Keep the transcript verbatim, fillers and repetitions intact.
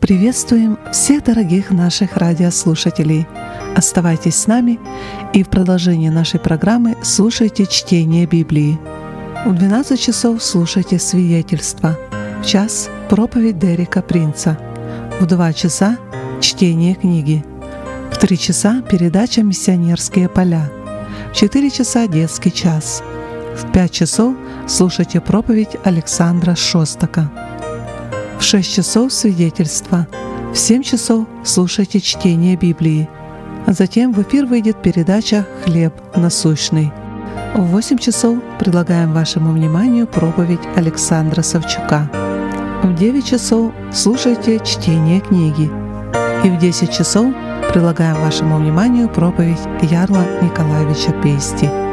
Приветствуем всех дорогих наших радиослушателей. Оставайтесь с нами и в продолжении нашей программы слушайте чтение Библии. В двенадцать часов слушайте свидетельства, в час проповедь Дерека Принца, в два часа чтение книги, в три часа передача «Миссионерские поля», в четыре часа детский час, в пять часов слушайте проповедь Александра Шостака. В шесть часов свидетельства, в семь часов слушайте чтение Библии, а затем в эфир выйдет передача «Хлеб насущный». В восемь часов предлагаем вашему вниманию проповедь Александра Савчука. В девять часов слушайте чтение книги. И в десять часов предлагаем вашему вниманию проповедь Ярла Николаевича Пейсти.